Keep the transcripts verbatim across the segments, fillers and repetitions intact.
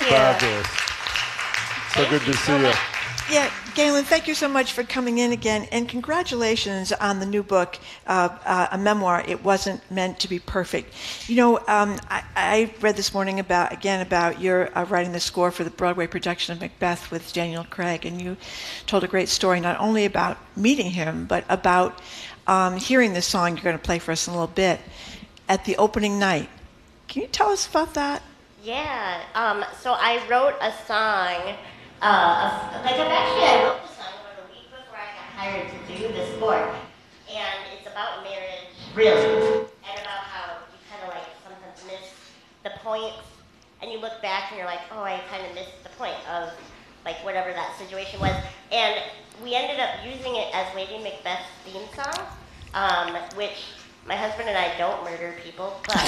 Fabulous. So good to see you. Yeah, Galen, thank you so much for coming in again, and congratulations on the new book, uh, uh, a memoir, It Wasn't Meant to Be Perfect. You know, um, I, I read this morning about, again, about your uh, writing the score for the Broadway production of Macbeth with Daniel Craig, and you told a great story not only about meeting him, but about um, hearing this song you're going to play for us in a little bit at the opening night. Can you tell us about that? Yeah, um, so I wrote a song. Uh, like I've actually, I wrote the song about a week before I got hired to do the score, and it's about marriage, really, and about how you kind of like sometimes miss the points, and you look back and you're like, oh, I kind of missed the point of like whatever that situation was, and we ended up using it as Lady Macbeth's theme song, um, which my husband and I don't murder people, but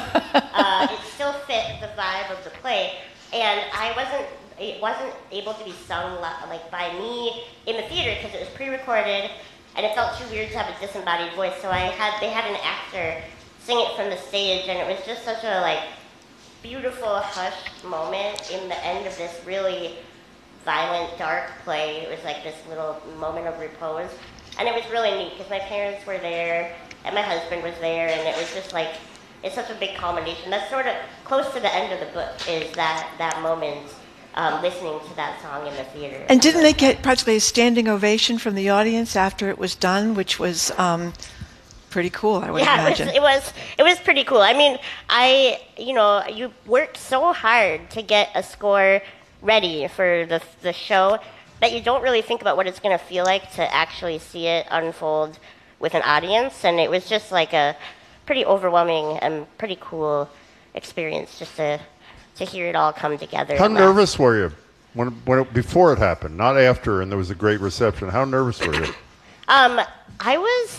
uh, it still fit the vibe of the play, and I wasn't. It wasn't able to be sung like by me in the theater because it was pre-recorded, and it felt too weird to have a disembodied voice. So I had they had an actor sing it from the stage, and it was just such a like beautiful hushed moment in the end of this really violent, dark play. It was like this little moment of repose, and it was really neat because my parents were there and my husband was there, and it was just like it's such a big culmination. That's sort of close to the end of the book is that that moment. Um, listening to that song in the theater. And didn't they get practically a standing ovation from the audience after it was done, which was um, pretty cool, I would yeah, imagine. Yeah, it was, it was it was pretty cool. I mean, I, you know, you worked so hard to get a score ready for the the show that you don't really think about what it's going to feel like to actually see it unfold with an audience. And it was just like a pretty overwhelming and pretty cool experience just to to hear it all come together. How nervous were you when, when it, before it happened, not after, and there was a great reception? How nervous were you? um, I was,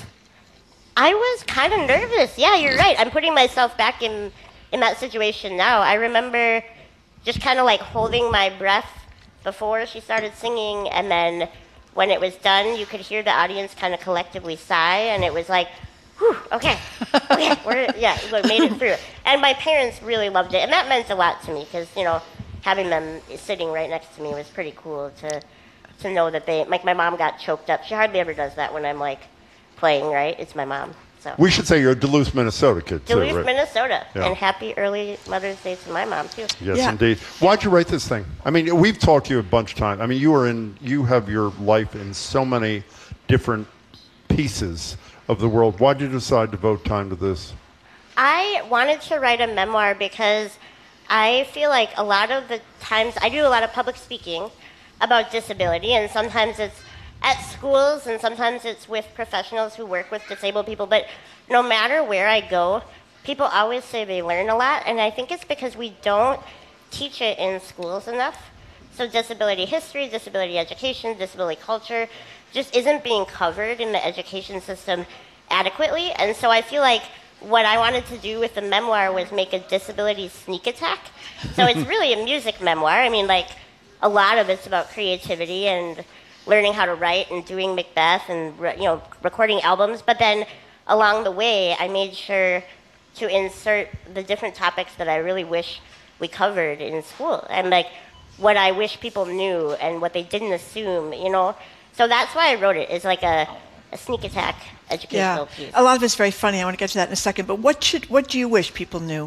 I was kind of nervous. Yeah, you're right. I'm putting myself back in, in that situation now. I remember just kind of like holding my breath before she started singing, and then when it was done, you could hear the audience kind of collectively sigh, and it was like, whew, okay, okay, we're, yeah, we made it through. And my parents really loved it, and that meant a lot to me because, you know, having them sitting right next to me was pretty cool to to know that they, like my mom got choked up. She hardly ever does that when I'm, like, playing, right? It's my mom, so. We should say you're a Duluth, Minnesota kid, too, Duluth, right? Minnesota, Yeah. and happy early Mother's Day to my mom, too. Yes, Yeah. indeed. Why'd you write this thing? I mean, we've talked to you a bunch of times. I mean, you are in, you have your life in so many different pieces of the world. Why'd you decide to devote time to this? I wanted to write a memoir because I feel like a lot of the times I do a lot of public speaking about disability, and sometimes it's at schools and sometimes it's with professionals who work with disabled people, but no matter where I go, people always say they learn a lot, and I think it's because we don't teach it in schools enough. So disability history, disability education, disability culture just isn't being covered in the education system adequately. And so I feel like what I wanted to do with the memoir was make a disability sneak attack. So it's really a music memoir. I mean, like, a lot of it's about creativity and learning how to write and doing Macbeth and, you know, recording albums. But then along the way, I made sure to insert the different topics that I really wish we covered in school. And, like, what I wish people knew and what they didn't assume, you know. So that's why I wrote it. It's like a, a sneak attack educational Yeah. piece. A lot of it's very funny. I want to get to that in a second. But what should what do you wish people knew?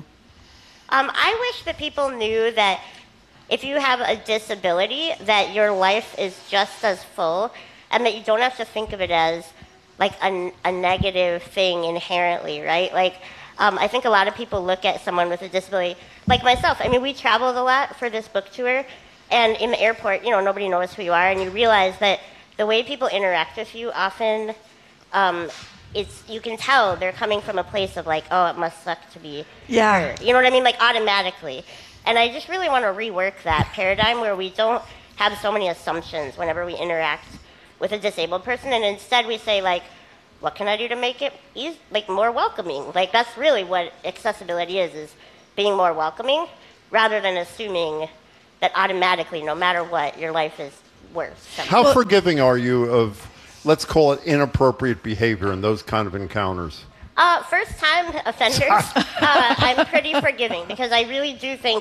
Um, I wish that people knew that if you have a disability, that your life is just as full, and that you don't have to think of it as like a, a negative thing inherently, right? Like, um, I think a lot of people look at someone with a disability, like myself. I mean, we traveled a lot for this book tour, and in the airport, you know, nobody knows who you are, and you realize that the way people interact with you often, um, it's you can tell they're coming from a place of like, oh, it must suck to be Yeah. her. You know what I mean? Like automatically. And I just really want to rework that paradigm where we don't have so many assumptions whenever we interact with a disabled person, and instead we say like, what can I do to make it easy, like more welcoming? Like that's really what accessibility is, is being more welcoming rather than assuming that automatically, no matter what, your life is worse. How well, forgiving are you of, let's call it inappropriate behavior in those kind of encounters? Uh, first-time offenders, uh, I'm pretty forgiving because I really do think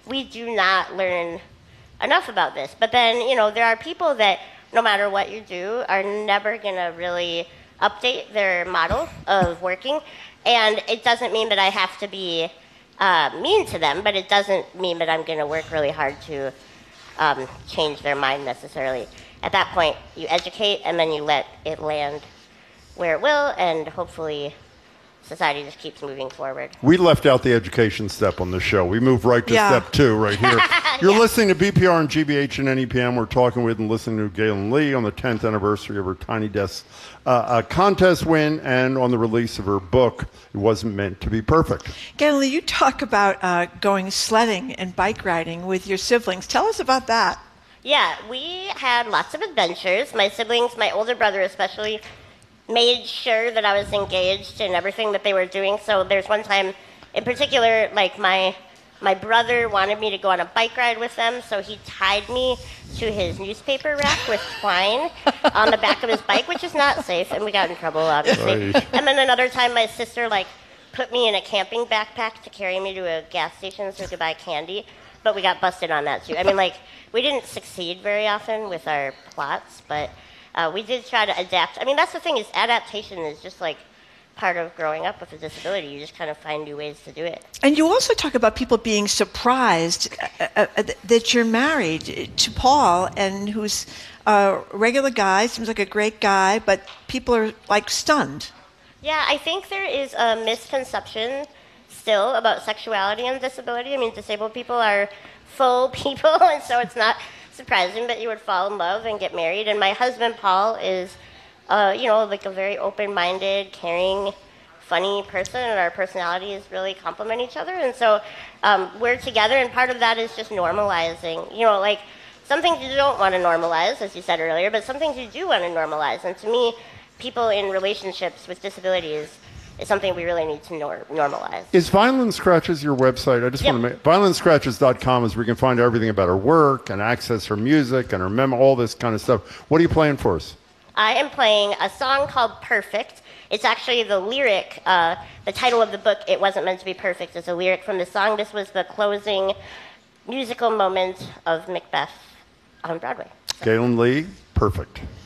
we do not learn enough about this. But then, you know, there are people that, no matter what you do, are never going to really update their model of working. And it doesn't mean that I have to be uh, mean to them, but it doesn't mean that I'm going to work really hard to um, change their mind necessarily. At that point, you educate, and then you let it land where it will, and hopefully society just keeps moving forward. We left out the education step on the show. We moved right to Yeah. step two right here. You're Yeah. listening to B P R and G B H and N E P M. We're talking with and listening to Galen Lee on the tenth anniversary of her Tiny Desk uh, a contest win and on the release of her book, It Wasn't Meant to Be Perfect. Galen, you talk about uh, going sledding and bike riding with your siblings. Tell us about that. Yeah, we had lots of adventures. My siblings, my older brother especially, made sure that I was engaged in everything that they were doing. So there's one time in particular, like my my brother wanted me to go on a bike ride with them, so he tied me to his newspaper rack with twine on the back of his bike, which is not safe, and we got in trouble, obviously. Right. And then another time, my sister like put me in a camping backpack to carry me to a gas station so we could buy candy, but we got busted on that too. I mean, like, we didn't succeed very often with our plots, but uh, we did try to adapt. I mean, that's the thing, is adaptation is just like part of growing up with a disability. You just kind of find new ways to do it. And you also talk about people being surprised uh, uh, that you're married to Paul, and who's a regular guy, seems like a great guy, but people are like stunned. Yeah, I think there is a misconception still about sexuality and disability. I mean, disabled people are full people, and so it's not surprising that you would fall in love and get married. And my husband, Paul, is, uh, you know, like a very open-minded, caring, funny person, and our personalities really complement each other. And so um, we're together, and part of that is just normalizing, you know, like some things you don't want to normalize, as you said earlier, but some things you do want to normalize. And to me, people in relationships with disabilities is something we really need to nor- normalize. Is Violin Scratches your website? I just Yep. want to make violin scratches dot com is where you can find everything about her work and access her music and her memo, all this kind of stuff. What are you playing for us? I am playing a song called Perfect. It's actually the lyric, uh, the title of the book, It Wasn't Meant to Be Perfect, is a lyric from the song. This was the closing musical moment of Macbeth on Broadway. Galen Lee, perfect.